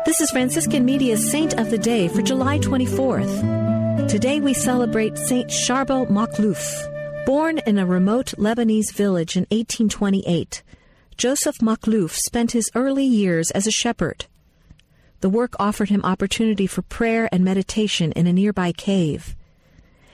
This is Franciscan Media's Saint of the Day for July 24th. Today we celebrate Saint Charbel Makhlouf. Born in a remote Lebanese village in 1828, Joseph Makhlouf spent his early years as a shepherd. The work offered him opportunity for prayer and meditation in a nearby cave.